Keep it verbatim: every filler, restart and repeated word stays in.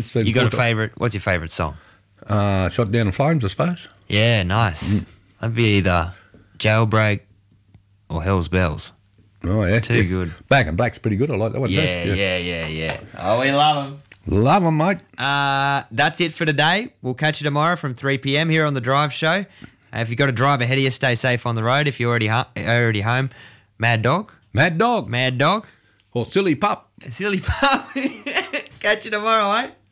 seen You got a four times. favourite? What's your favourite song? Uh, Shot Down in Flames, I suppose. Yeah, nice. Mm. That'd be either Jailbreak or Hell's Bells. Oh, yeah. Too yeah. good. Back in Black's pretty good. I like that one, Yeah, too. yeah, yeah, yeah. Oh, we love them. Love them, mate. Uh, that's it for today. We'll catch you tomorrow from three p.m. here on The Drive Show. Uh, if you've got a drive ahead of you, stay safe on the road. If you're already, ho- already home, Mad Dog. Mad Dog. Mad Dog. Or Silly Pup. Silly Pup. Catch you tomorrow, eh?